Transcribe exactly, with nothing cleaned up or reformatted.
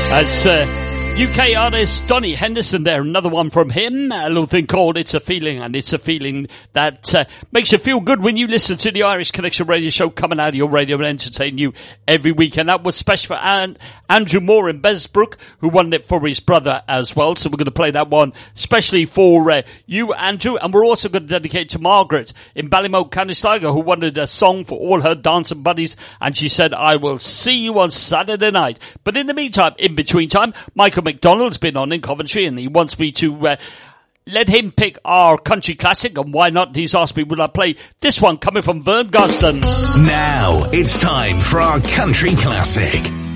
That's uh, U K artist Donny Henderson there, another one from him, a little thing called It's a Feeling, and it's a feeling that uh, makes you feel good when you listen to the Irish Connection radio show coming out of your radio and entertain you every week. And that was special for An- Andrew Moore in Besbrook, who won it for his brother as well. So we're going to play that one especially for uh, you, Andrew, and we're also going to dedicate to Margaret in Ballymote, County Sligo, who wanted a song for all her dancing buddies, and she said, I will see you on Saturday night. But in the meantime, in between time, Michael McDonald's been on in Coventry, and he wants me to uh, let him pick our country classic, and why not? He's asked me, would I play this one coming from Vern Gosden? Now it's time for our country classic.